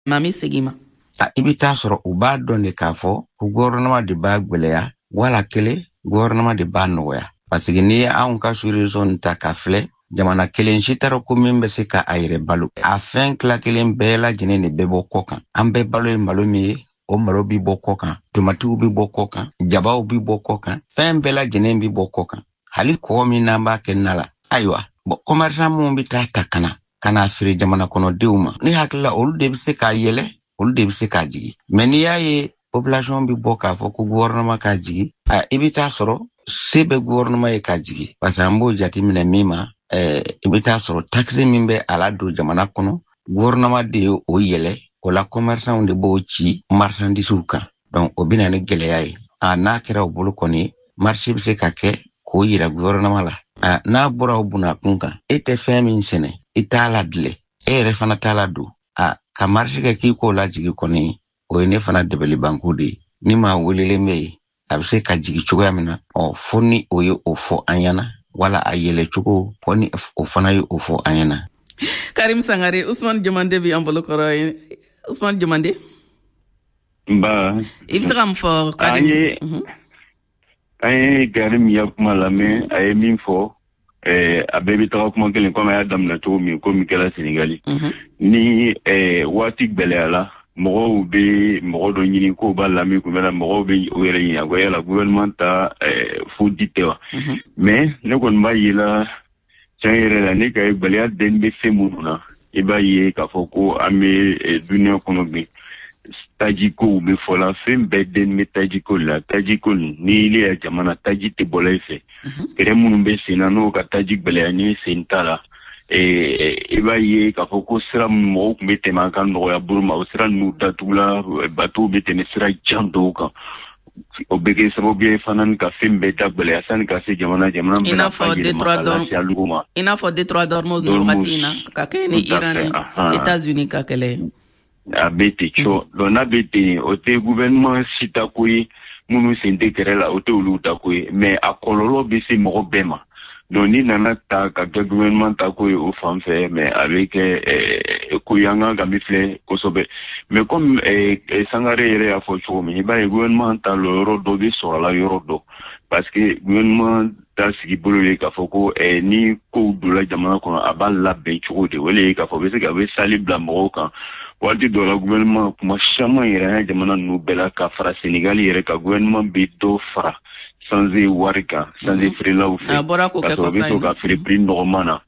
mami segima ibita soro uba donde kafo gouvernement de ba gbeleya wala kele gouvernement de ba noya parce que ni an ka solution ta kafle jamana kelen shitaro ko min be se ka ayre balu afin kla kelen bela jine ne bebo kokan ambe balu malo mi o malo bi bo kokan tomatu bi bo kokan jabaw bi bo kokan fen bela jine bi bo kokan hali ko mi namba kenala aywa bo commerçant mo bi ta kana firi jamana kono deuma ni hakla ol de se ka yele ol de se ka jigi meni yaye population bi bo ka fo ko gouvernement ka jigi ibita soro sebe gouvernement e ka jigi parce que ambo jati mina mima ibita soro taxe min be ala do jamana kono gouvernement de o yele o la commerçant de bo ci marchandise kan donc o bina ne geleyaye na kera o bolo koni marché bi se ka ke ko yira gouvernement la na bora o buna kunka ete femin sene itala dile refana tala do ka marché ka ki ko la jigi koni o ne fana debeli banku de ni ma welele me abse ka jigi chugo yamina o foni o yo o fo anyana wala ayele chugo poni o fana yo o fo anyana. Karim Sangare, Ousmane Diomande bi ambolo koro Ousmane Diomande ba ibsram for Karim ay Karim yakuma la me ay min fo abebi taw kuma kelen comme Adam na to mi ko mi kala Senegali ni wati gbeleala mogo be mogo do nyini ko ba la mi ko mena mogo be o yele nya go yela gouvernement ta fudite wa mais ne kon ba yila changere la ne kay gbeleya den be femuna e ba ye ka foko ame dunia kono be tajiko be fola fem be den me tajiko la tajiko ni ile jamana tajite bolaife kere munu be sinano ka tajik gbeleya ni sentala ba ye ka foko sira mo ku mete ma kan no ya burma o sira nu datula bato be tene sira jando ka o bege sabo be fanan ka fembe dagbele asan ka se jamana ina fo Detroit dormos no matina ka kene Iran États-Unis ka kele abete cho dona bete o te gouvernement sitakui munu sente kerela o te ulu takui mais akololo be se mo bema donc ni nana ta ka gouvernement ta ko o fanfare mais avec kuyanga gamifle kosobe mais comme Sangare yere a fo cho mi ba gouvernement ta lo rodo bi so la yorodo parce que gouvernement ta sigi bolo le ka fo ko ni ko do la jamana ko abal la be cho de wele ka fo be se ka be sali blamo kan wadi do la gouvernement kuma chama yere jamana no bela ka fra Sénégal yere ka gouvernement bi do fra sans warika sans frila ou fait parce que ka free prix normana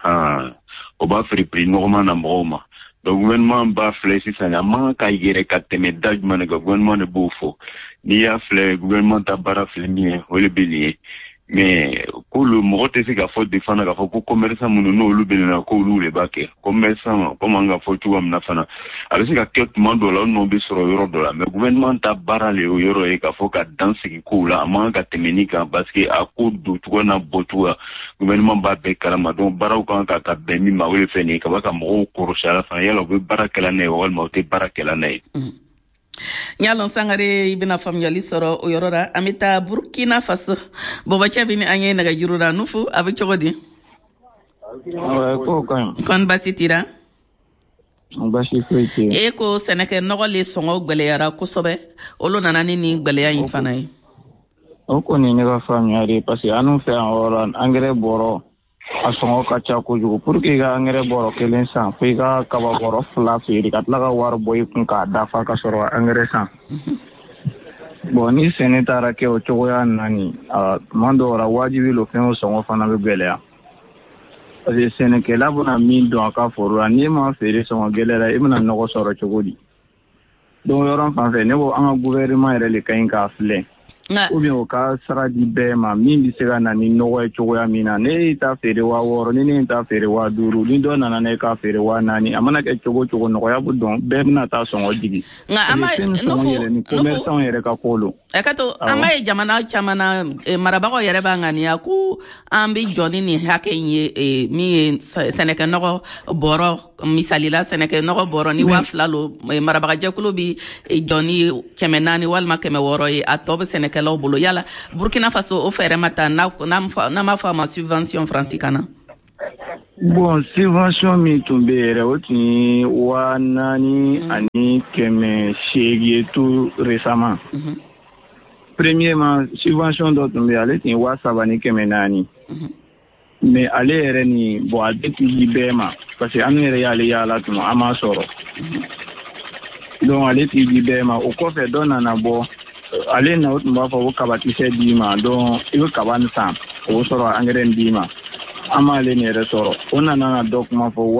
o ba free prix normana moma donc gouvernement ba flesi sana man ka yere ka teme dajman ga gouvernement ne bofo ni ya fle gouvernement ta bara flemi o le belier mais ko le mote se ka faut défendre ka faut ko commerçant mun no lu belena ko lu le baké commerçant comment nga faut tu amna fana alors c'est ka ket mando la no be soro euro dollar mais gouvernement ta bara le euro e ka faut ka danse ki ko la man ka temenika parce que a ko do tu na botu gouvernement ba be kalama donc bara ko ka bemi ma wele feni ka ba ka mo ko shala fa yelo be bara kala ne wal ma te bara kala ne Nyalon Sangare ibina famiyali soro o yorora amita Burkina Faso boba chabini anye naga jurura nufu abi chogodi kon basitira ko seneke nogole songo gbeleyara kusobe olo nanani ni gbeleya infana yi o ko ni nga famiyali parce que anu fe en engrais boro asongo kacha ko jugo pour que ga engrais boro kelen san fe ga kaba boro fla fe ri katla ga war boy kun ka dafa ka soro engrais san bon ni senetara ke o choya nani mando ra wajibi lo fen songo fana be belea parce que seneke la bona min do aka foro ni ma fere songo gelera imna no soro chogodi donc yoron fa fe ne bo anga gouvernement rele kain ka fle ou bien o ka sara di be ma min bi se ga na ni no chogoya mina ne ta fere wa woro ni ta fere wa duru ni do na ne ka fere wa nani amana ke chogo no ya bu don be na ta songo digi nga ama no commerçant yere ka kolo ekato ama e jamana chamana marabago yere bangani ya ku ambi joni ni hakenye mi seneke no boro misalila seneke no boro ni waflalo marabaga jakulo bi joni chemenani walma keme woro e atobe seneke lo bolo yala Burkina Faso o fere mata na ma fa ma subvention francicana Bon, subvention mi tun bɛ yɛrɛ o tun ye 4,800 tout récemment. Premièrement, subvention dɔ tun bɛ ale tun ye 3,400. Mais ale yɛrɛ ni bon a bɛ tigi bɛɛ ma parce que an yɛrɛ y'ale yaala tuma an m'a sɔrɔ. Donc ale tigi bɛɛ ma o kɔfɛ dɔ nana bɔ ale na o tun b'a fɔ ko kabakisɛ d'i ma donc i bɛ kaba nin san o sɔrɔ engrais d'i ma. An m'ale ni yɛrɛ sɔrɔ o nana na dɔ kuma fɔ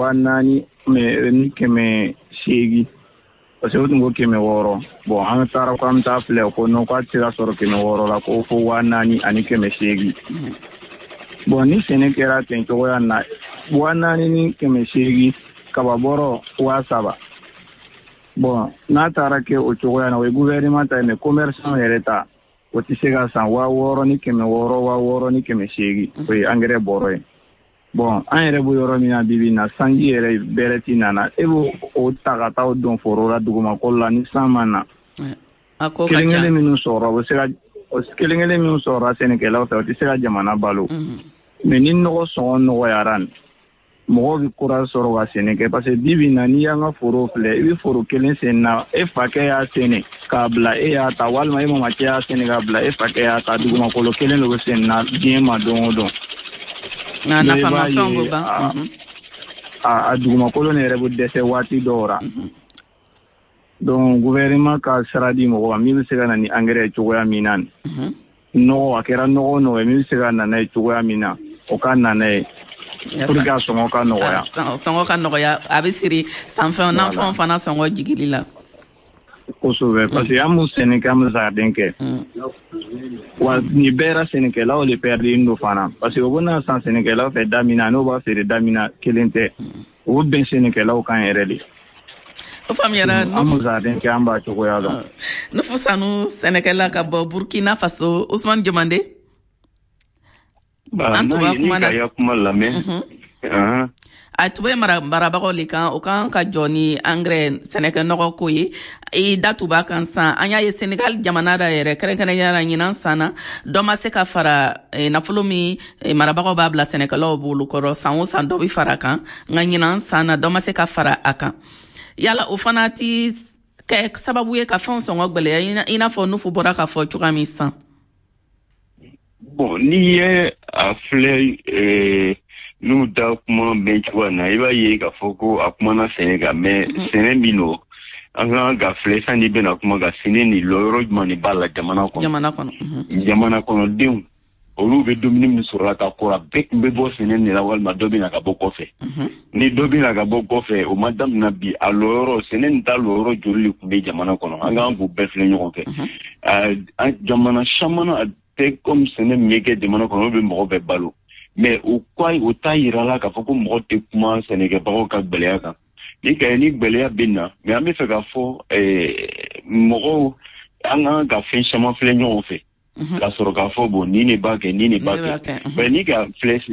4,800 parce que o tun ko 600 bon an taara ko an bɛ taa filɛ ko non k'a tɛ se ka sɔrɔ 600 la ko fo 4,800. Bon ni sɛnɛ kɛra ten cogoya na 4,800 kaba bɔrɔ 7,000. Bon n'a taara kɛ o cogoya na o ye gouvernement ta ye mais commerçant yɛrɛ ta o tɛ se ka san 6,600 6,800 o ye engrais bɔrɔ ye. Bon an yɛrɛ bɛ yɔrɔ min na bibi na sanji yɛrɛ bɛrɛ ti nana e b'o o ta ka taa o don foro la dugumakolo la ni san ma na kelen-kelen minnu sɔrɔ o bɛ se ka kelen-kelen minnu sɔrɔ sɛnɛkɛlaw fɛ o tɛ se ka jamana balo mais ni nɔgɔ sɔngɔ nɔgɔyara mɔgɔw bɛ courage sɔrɔ ka sɛnɛ kɛ parce que bibi na n'i y'an ka foro filɛ i bɛ foro kelen sɛnɛ na e fakɛ y'a sɛnɛ k'a bila e y'a ta walima e mamakɛ y'a sɛnɛ k'a bila e fakɛ y'a ta dugumakolo kelen de bɛ sɛnɛ na diɲɛ ma don o don. A dugumakolo ne yɛrɛ bɛ dɛsɛ waati dɔw la donc gouvernement ka sira di mɔgɔ ma min bɛ se ka na ni engrais cogoya min na nɔgɔ a kɛra nɔgɔ o nɔgɔ ye min bɛ se ka na n'a ye cogoya min na o ka na n'a ye pour que a sɔngɔ ka nɔgɔya. Sɔngɔ ka nɔgɔya a bɛ siri sanfɛn nafɛnw fana sɔngɔ jigili la. Kosɛbɛ parce que an m'u sɛnɛ kɛ an bɛ jardin kɛ wa nin bɛɛ yɛrɛ sɛnɛkɛlaw de perdent don fana parce que o bɛ na san sɛnɛkɛlaw fɛ da min na n'o b'a feere da min na kelen tɛ o bɛ bɛn sɛnɛkɛlaw kan yɛrɛ de. O faamuyara an bɛ jardin kɛ an b'a cogoya dɔn. Ne Fusanu sɛnɛkɛla ka bɔ Burkina Faso Ousmane Diomande. An tun b'a kuma lamɛn. A tun bɛ marabagaw le kan o kan ka jɔ ni engrais sɛnɛkɛ nɔgɔ ko ye i da tun b'a kan san an y'a ye Senegal jamana da yɛrɛ kɛrɛnkɛrɛnnenya la ɲinan san na dɔ ma se ka fara nafolo min marabagaw b'a bila sɛnɛkɛlaw bolo kɔrɔ san o san dɔ bɛ fara a kan nka ɲinan san na dɔ ma se ka fara a kan yala o fana ti kɛ sababu ye ka fɛnw sɔngɔ gwɛlɛya i n'a fɔ Nufu bɔra k'a fɔ cogoya min san. Bon n'i ye a filɛ n'u da kuma bɛn cogoya na i b'a ye k'a fɔ ko a kumana sɛnɛ kan mais sɛnɛ min don an kan ka filɛ sanni bɛna kuma ka sɛnɛ ni yɔrɔ jumɛn de b'a la jamana kɔnɔ. Jamana kɔnɔdenw olu bɛ dumuni min sɔrɔ la ka kɔrɔ bɛɛ tun bɛ bɔ sɛnɛ de la walima dɔ bɛna ka bɔ kɔfɛ ni dɔ bɛna ka bɔ kɔfɛ o ma daminɛ bi a lɔyɔrɔ sɛnɛ nin ta lɔyɔrɔ joli de tun bɛ jamana kɔnɔ an kan k'u bɛɛ filɛ ɲɔgɔn fɛ jamana caman a tɛ comme sɛnɛ min bɛ kɛ jamana kɔnɔ olu bɛ mɔgɔ bɛɛ balo. Mais o t'a yira la k'a fɔ ko mɔgɔ tɛ kuma sɛnɛkɛbagaw ka gɛlɛya kan ni gɛlɛya bɛ na mais an bɛ fɛ k'a fɔ mɔgɔw an kan ka fɛn caman filɛ ɲɔgɔn fɛ k'a sɔrɔ k'a fɔ bon nin de b'a kɛ nin de b'a kɛ mais ni ka filɛ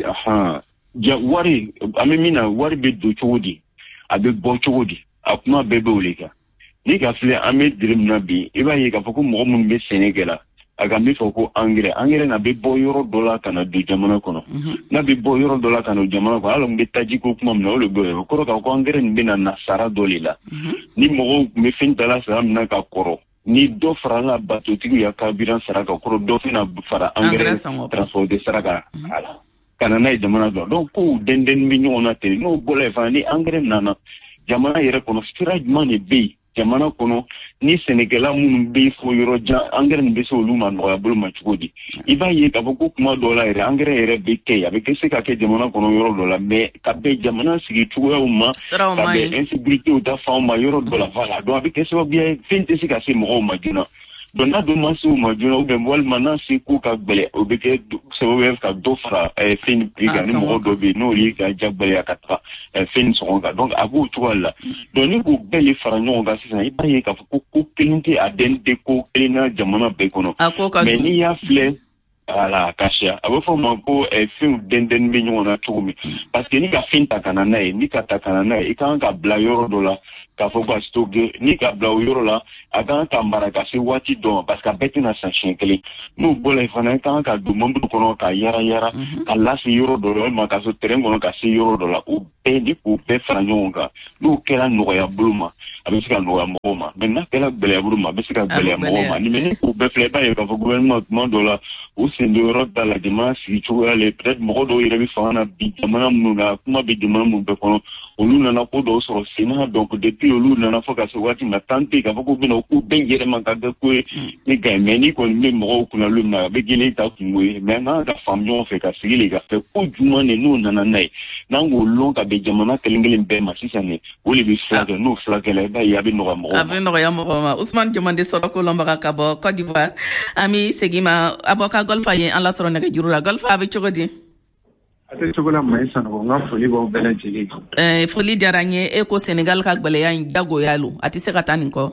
wari an bɛ min na wari bɛ don cogo di a bɛ bɔ cogo di a kuma bɛɛ bɛ o de kan ni ka filɛ an bɛ diri min na bi i b'a ye k'a fɔ ko mɔgɔ minnu bɛ sɛnɛ kɛ la a ka min fɔ ko engrais na bɛ bɔ yɔrɔ dɔ la ka na don jamana kɔnɔ n'a bɛ bɔ yɔrɔ dɔ la ka na don jamana kɔnɔ hali n bɛ taji ko kuma min na o de bɛ o kɔrɔ k'a fɔ engrais nin bɛna na sara dɔ de la ni mɔgɔw tun bɛ fɛn dala sara min na ka kɔrɔ ni dɔ farala batotigiw ya carburant sara ka kɔrɔ dɔ fana fara engrais transport de sara ka ka na n'a ye jamana dɔ donc kow dɛndɛn bɛ ɲɔgɔn na ten n'o bɔra yen fana ni engrais nana jamana yɛrɛ kɔnɔ sira jumɛn de bɛ yen jamana kɔnɔ ni sɛnɛkɛla minnu bɛ fɔ yɔrɔ jan engrais bɛ se olu ma nɔgɔya bolo ma cogo di i b'a ye k'a fɔ ko kuma dɔw la yɛrɛ engrais yɛrɛ bɛ kɛ a bɛ se ka kɛ jamana kɔnɔ yɔrɔ dɔ la mais ka bɛn jamana sigi cogoyaw ma ka bɛn insécuritéw ta fanw ma yɔrɔ dɔ la voilà donc a bɛ kɛ sababu ye fɛn tɛ se ka se mɔgɔw ma joona donc n'a dun ma se u ma joona ou bien walima n'a se ko ka gɛlɛ o bɛ kɛ sababu ye ka dɔ fara fɛn prix kan ni mɔgɔ dɔ bɛ yen n'o ye ka jagoya ka taga fɛn sɔngɔ kan donc a b'o cogoya la donc ni k'o bɛɛ le fara ɲɔgɔn kan sisan i b'a ye k'a fɔ ko ko kelen tɛ a den tɛ ko kelen na jamana bɛɛ kɔnɔ mais n'i y'a filɛ voilà kasiya a bɛ fɔ o ma ko fɛnw dɛndɛn bɛ ɲɔgɔn na cogo min parce que ni ka fɛn ta ka na n'a ye ni ka ta ka na n'a ye i kan ka bila yɔrɔ dɔ la k'a fɔ ka stocké ni ka bila o yɔrɔ la a kan ka mara ka se waati dɔn parce que a bɛɛ tɛna san siɲɛ kelen n'o bɔra yen fana kan ka don mobili kɔnɔ ka yara ka lase yɔrɔ dɔ la walima ka so terrain kɔnɔ ka se yɔrɔ dɔ la o bɛɛ ni k'o bɛɛ fara ɲɔgɔn kan n'o kɛra nɔgɔya bolo ma a bɛ se ka nɔgɔya mɔgɔw ma mais n'a kɛra gɛlɛya bolo ma a bɛ se ka gɛlɛya mɔgɔw ma ni k'o bɛɛ filɛ i b'a ye k'a fɔ gouvernement tuma dɔ la o sen don yɔrɔ da la jamana sigi cogoya la peut-être mɔgɔ dɔw yɛrɛ bɛ fanga na bi jamana minnu na kuma bɛ jamana minnu bɛɛ kɔnɔ olu nana ko dɔw sɔrɔ sen na donc depuis olu nana fɔ ka se waati min na temps tɛ k'a fɔ k'u bɛna ko bɛɛ yɛlɛma ka kɛ ko ye ni gagné mais ni kɔni bɛ mɔgɔw kunna olu na a bɛ gɛlɛya ta kungo ye mais an kan ka faamu ɲɔgɔn fɛ ka sigi de ka fɛ ko juma de n'o nana n'a ye n'an k'o lɔn ka bɛn jamana kelen bɛɛ ma sisan ne o de bɛ fulakɛ n'o fulakɛla i b'a ye a bɛ nɔgɔya mɔgɔw ma. A bɛ nɔgɔya mɔgɔw ma Usman Jomande sɔrɔ ko lɔnbaga ka bɔ Côte d'Ivoire an bɛ segin ma avocat Golfa ye an lasɔrɔ nɛgɛjuru la Golfa a bɛ cogo di? A tɛ cogo la Mayi Sanogo n ka foli b'aw bɛɛ lajɛlen. Foli diyara n ye e ko Senegal ka gɛlɛya in jagoya lo a tɛ se ka taa nin kɔ.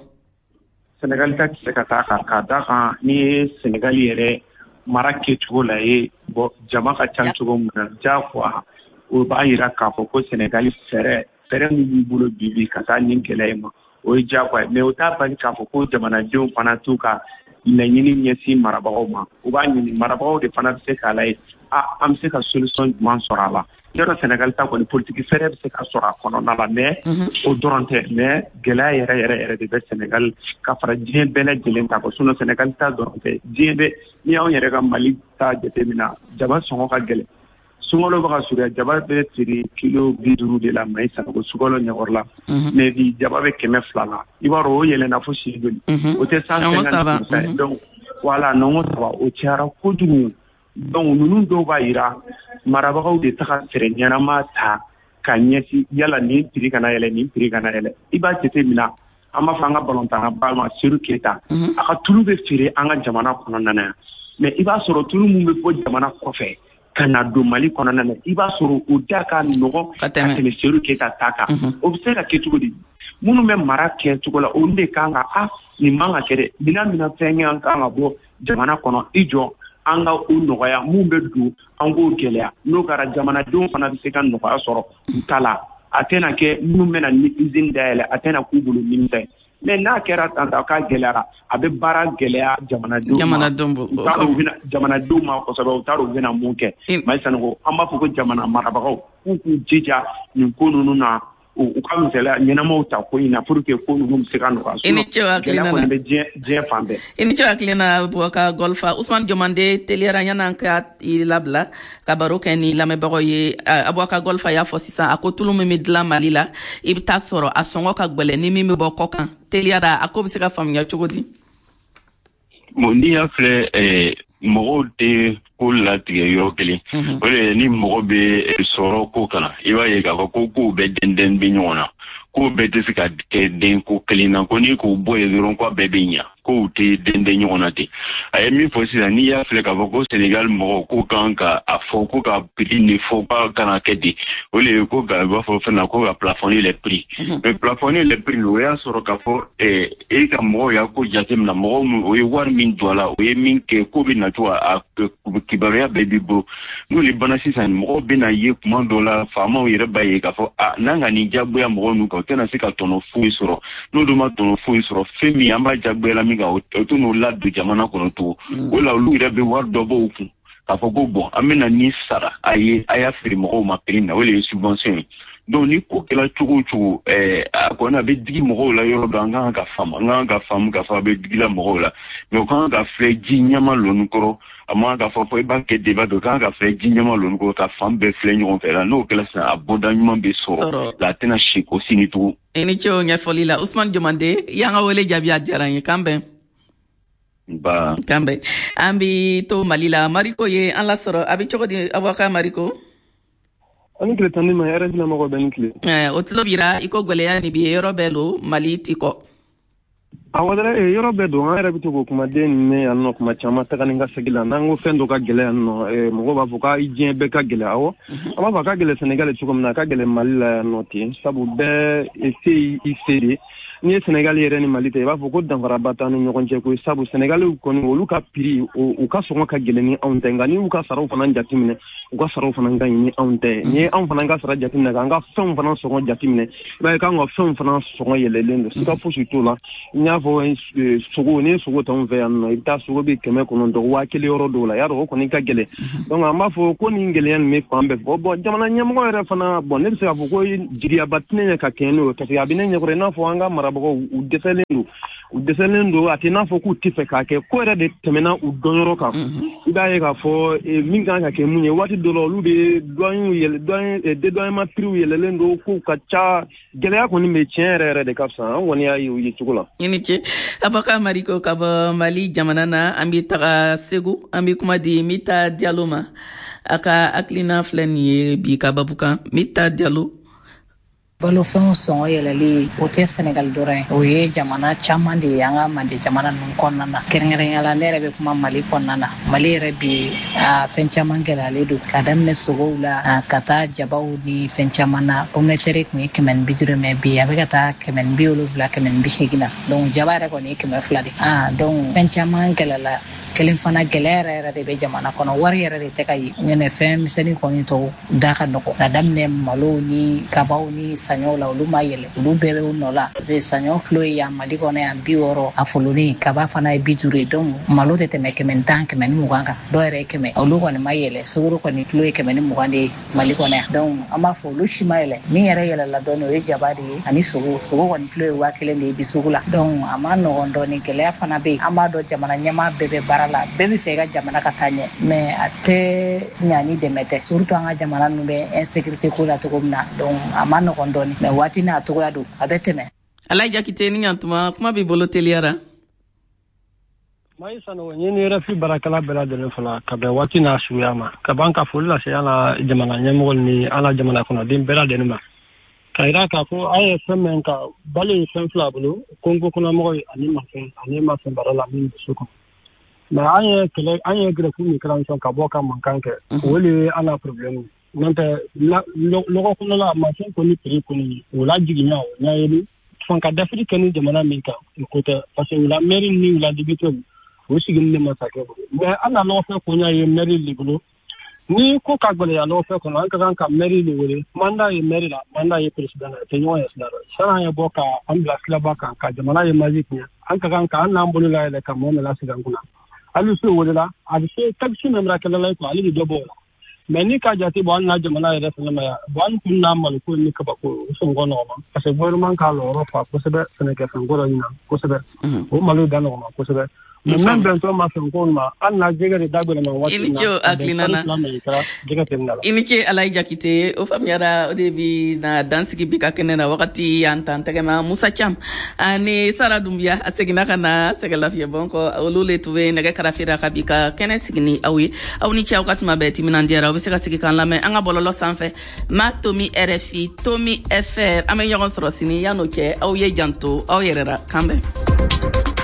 Senegal ta tɛ se ka taa ka da kan ni ye Senegal yɛrɛ mara kɛcogo la ye bon jama ka ca cogo min na diyagoya o b'a jira k'a fɔ ko Senegal fɛɛrɛ min b'i bolo bi ka taa nin gɛlɛya in ma o ye diyagoya mais o t'a bali k'a fɔ ko jamanadenw fana t'u ka laɲini ɲɛsin marabagaw ma u b'a ɲini marabagaw de fana bɛ se k'a lajɛ an bɛ se ka solution jumɛn sɔrɔ a la yɔrɔ Senegal ta kɔni politique fɛɛrɛ bɛ se ka sɔrɔ a kɔnɔna la mais o dɔrɔn tɛ mais gɛlɛya yɛrɛ de bɛ Senegal ka fara diɲɛ bɛɛ lajɛlen kan sinon Senegal ta dɔrɔn tɛ diɲɛ bɛ ni anw yɛrɛ ka Mali ta jateminɛ jaba sɔngɔ ka gɛlɛn sunkalo bɛ ka surunya jaba bɛ feere kilo 50 de la Mayi Sanogo sunkalo ɲɛkɔrɔ la mais bi jaba bɛ 200 la i b'a dɔn o yɛlɛnna fo siyɛn joli o tɛ 150% donc voilà nɔngɔ saba o cayara kojugu donc ninnu dɔw b'a jira marabagaw de taga fɛɛrɛ ɲɛnama ta ka ɲɛsin yala nin prix kana yɛlɛ nin prix kana yɛlɛ i b'a jateminɛ an b'a fɔ an ka balontanna ba ma Seydou Keita a ka tulu bɛ feere an ka jamana kɔnɔna na yan mais i b'a sɔrɔ tulu min bɛ bɔ jamana kɔfɛ ka na don Mali kɔnɔna na i b'a sɔrɔ o da ka nɔgɔ ka tɛmɛ Seydou Keita ta kan o bɛ se ka kɛ cogo di minnu bɛ mara kɛ cogo la olu de kan ka nin man ka kɛ dɛ mina fɛn an kan ka bɔ jamana kɔnɔ i jɔ an ka o nɔgɔya mun bɛ don an k'o gɛlɛya n'o kɛra jamanadenw fana bɛ se ka nɔgɔya sɔrɔ u ta la a tɛna kɛ minnu bɛna ni usine dayɛlɛ a tɛna k'u bolo nimisa ye mais n'a kɛra tan k'a gɛlɛyara a bɛ baara gɛlɛya jamanadenw ma kosɛbɛ u t'a dɔn u bɛna mun kɛ Mayi Sanogo an b'a fɔ ko jamana marabagaw k'u jija nin ko ninnu na u ka misaliya ɲɛnamaw ta ko in na pour que ko ninnu bɛ se ka nɔgɔya gɛlɛya kɔni bɛ diɲɛ fan bɛɛ. I ni ce hakilina Boubacar Golfa Usman Jomande teliyara yan'an ka i labila ka baro kɛ ni lamɛnbagaw ye Boubacar Golfa y'a fɔ sisan a ko tulu min bɛ dilan Mali la i bɛ taa sɔrɔ a sɔngɔ ka gɛlɛn ni min bɛ bɔ kɔ kan teliyara a ko bɛ se ka faamuya cogo di? Bon n'i y'a filɛ mɔgɔw tɛ ko latigɛ yɔrɔ kelen o de ni mɔgɔ bɛ sɔrɔ ko kana i b'a ye k'a fɔ ko kow bɛ dɛndɛn bɛ ɲɔgɔn na ko bɛɛ tɛ se ka kɛ den ko kelen na ko n'i k'o bɔ yen dɔrɔn ko a bɛɛ bɛ ɲa kow tɛ dɛndɛn ɲɔgɔn na ten a ye min fɔ sisan n'i y'a filɛ k'a fɔ ko Senegal mɔgɔw ko kan ka a fɔ ko ka prix ni fɔ k'a kana kɛ ten o de ye ko ka i b'a fɔ fɛn na ko ka plafonner les prix mais plafonner les prix o y'a sɔrɔ k'a fɔ e ka mɔgɔw y'a ko jateminɛ mɔgɔw min o ye wari min don a la o ye min kɛ ko bɛ na to a kibaruya bɛɛ b'i bolo n'olu banna sisan mɔgɔw bɛna ye kuma dɔ la faamaw yɛrɛ b'a ye k'a fɔ n'an ka nin jagoya mɔgɔw ninnu kan o tɛna se ka tɔnɔ foyi sɔrɔ n'olu ma tɔnɔ foyi sɔrɔ fɛn min an b'a jagoya la min kan o tɛ n'o ladon jamana kɔnɔ tugun o la olu yɛrɛ bɛ wari dɔ bɔ u kun k'a fɔ ko bon an bɛna nin sara a y'a feere mɔgɔw ma prix na o de ye subvention ye donc ni ko kɛla cogo o cogo a kɔni a bɛ digi mɔgɔw la yɔrɔ dɔ an kan ka faamu k'a fɔ a bɛ digila mɔgɔw la mais o kan ka filɛ ji ɲɛma lɔnni kɔrɔ a man ka fɔ i b'a kɛ débat dɔ kan ka filɛ ji ɲɛma lɔnni kɔrɔ ka fan bɛɛ filɛ ɲɔgɔn fɛ la n'o kɛla sisan a bɔda ɲuman bɛ sɔrɔ la a tɛna si ko sini tugun. I ni ce o ɲɛfɔli la Usman Jomande y'an ka wele jaabi a diyara n ye kan bɛn. Kan bɛn an bɛ to Mali la Mariko ye an lasɔrɔ a bɛ cogo di avocat Mariko? Ani tile tan ni ma yɛrɛ dina mɔgɔ bɛ ni tile. O tulo bira i ko gɛlɛya nin bɛ yɔrɔ bɛɛ lo Mali ti kɔ. Awɔ dɛ yɔrɔ bɛɛ don an yɛrɛ bɛ to k'o kumaden ninnu yan nɔ kuma caman taga ni ka segin la n'an ko fɛn dɔ ka gɛlɛ yan nɔ mɔgɔw b'a fɔ k'a diɲɛ bɛɛ ka gɛlɛ awɔ an b'a fɔ a ka gɛlɛ Senegal cogo min na a ka gɛlɛ Mali la yan nɔ ten sabu bɛɛ se i se de ni Senegal yɛrɛ ni Mali tɛ i b'a fɔ ko danfara ba t'an ni ɲɔgɔn cɛ koyi sabu Senegal kɔni olu ka prix u ka sɔngɔ ka gɛlɛn ni anw tɛ nka ni u ka saraw fana jateminɛ u ka saraw fana ka ɲi ni anw tɛ ni anw fana ka sara jateminɛ k'an ka fɛnw fana sɔngɔ jateminɛ i b'a ye k'an ka fɛnw fana sɔngɔ yɛlɛlen don siga fosi t'o la n y'a fɔ sogo ni sogo t'anw fɛ yan nɔ i bɛ taa sogo bɛ 900 1000 yɔrɔ dɔw la y'a dɔn o kɔni ka gɛlɛn donc an b'a fɔ ko nin gɛlɛya nin bɛ fan bɛɛ fɔ bon jamana ɲɛmɔgɔ yɛrɛ fana bon ne bɛ se k'a fɔ ko jigiyaba tɛnɛ ɲɛ ka kɛ n'o ye parce que a bɛ ne ɲɛkɔrɔ i n'a fɔ an ka marabagaw u dɛsɛlen don a tɛ n'a fɔ k'u tɛ fɛ k'a kɛ ko yɛrɛ de tɛmɛna u dɔnyɔrɔ kan i b'a ye k'a fɔ min kan ka kɛ mun ye waati dɔ la olu bɛ dédoyennement prix yɛlɛlen don k'u ka ca gɛlɛya kɔni bɛ tiɲɛ yɛrɛ yɛrɛ de ka fisa an kɔni y'a ye o ye cogo la. I ni ce Abaka Mariko ka bɔ Mali jamana na an bɛ taga Segu an bɛ kuma di Mita Diallo ma a ka hakilina filɛ nin ye bi ka babu kan Mita Diallo. Balofɛnw sɔngɔ yɛlɛli o tɛ Senegal dɔrɔn o ye jamana caman de ye an ka mande jamana ninnu kɔnɔna na kɛrɛnkɛrɛnnenya la ne yɛrɛ bɛ kuma Mali kɔnɔna na Mali yɛrɛ bi fɛn caman gɛlɛyalen don ka daminɛ sogow la ka taa jabaw ni fɛn caman na pomme de terre kun ye 150 mais bi a bɛ ka taa 170 180 na donc jaba yɛrɛ kɔni ye 200 de donc fɛn caman gɛlɛla kelen fana gɛlɛya yɛrɛ de bɛ jamana kɔnɔ wari yɛrɛ de tɛ ka ye ɲɛnɛ fɛn misɛnnin kɔni tɔw da ka nɔgɔ ka daminɛ malo ni kabaw ni saɲɔw la olu ma yɛlɛ olu bɛɛ bɛ u nɔ la saɲɔ kilo ye yan Mali kɔnɔ yan 60 a foloni kaba fana ye 50 donc malo tɛ tɛmɛ 110 120 kan dɔw yɛrɛ ye 100 olu kɔni ma yɛlɛ sugaro kɔni kilo ye 120 de ye Mali kɔnɔ yan donc an b'a fɔ olu si ma yɛlɛ min yɛrɛ yɛlɛla dɔɔni o ye jaba de ye ani sogo kɔni kilo ye 1000 de ye bi sugu la donc a ma nɔgɔn dɔɔni gɛlɛya fana bɛ yen an b'a dɔn jamana ɲɛmaa bɛɛ bɛ baara la bɛɛ bɛ fɛ i ka jamana ka taa ɲɛ mais a tɛ ɲa ni dɛmɛ tɛ surtout an ka jamana ninnu bɛ insécurité ko la cogo min na donc a ma nɔgɔn dɔɔni mais waati n'a togoya don a bɛ tɛmɛ. Alayi Jakite ni ɲantuma kuma b'i bolo teliyara. Mai sanu ni rafi barakala bɛɛ lajɛlen fɔlɔ ka bɛn waati n'a suguya ma ka ban ka foli lase an ka jamana ɲɛmɔgɔ ni an ka jamana kɔnɔden bɛɛ lajɛlen ma ka yira k'a fɔ an ye fɛn min ka balo ye fɛn fila bolo Kongo kɔnɔmɔgɔ ani mafɛn bara la min bɛ so kɔnɔ mais an ye greffe ni création ka bɔ ka mankan kɛ o de ye an ka problème n'o tɛ lɔgɔ kɔnɔ la mafɛn kɔni prix kɔni o la jiginna o ɲa ye fɛn ka dafiri kɛ ni jamana min kan o tɛ parce que la mairie ni la député o sigini ne masakɛ bolo mais an ka lɔgɔfɛn ko ɲa ye mairie de bolo ni ko ka gɛlɛya lɔgɔfɛn kɔnɔ an ka kan ka mairie de wele mandat ye mairie la mandat ye président la tɛ ɲɔgɔn ye sira la san'an ye bɔ ka an bila silaba kan ka jamana ye maji tiɲɛ an ka kan ka an n'an bolo layɛlɛ ka mɔgɔ min lasigi an kunna hali se welela a bɛ se taxi min bɛna kɛlɛ la ye ale bɛ dɔ bɔ o la mais ni ka jate bɔ an n'a jamana yɛrɛ fana ma yan bon an kun n'a maloko ni kabako o sɔngɔ nɔgɔma parce que gouvernement k'a lɔyɔrɔ fa kosɛbɛ sɛnɛkɛfɛn ko dɔ ɲina kosɛbɛ o malo da nɔgɔma kosɛbɛ mais même bɛntɔ ma fɛn ko ma an n'a jɛgɛ de da gɛlɛma waati na i ni ce Alayi Jakite o faamuyara o de bi na dansigi bi ka kɛnɛ na wagati y'an tan tɛgɛma Musa Cam ani Sara Dumbuya a seginna ka na sɛgɛlafiɲɛbɔ kɔ olu le tun bɛ nɛgɛ karafera ka bi ka kɛnɛ sigi ni aw ye aw ni ce aw ka tuma bɛɛ timinandiyara aw bɛ se ka sigi k'an lamɛn an ka bɔlɔlɔ sanfɛ ma Tomi RFI Tomi FR an bɛ ɲɔgɔn sɔrɔ sini yan'o cɛ aw ye janto aw yɛrɛ la kan bɛn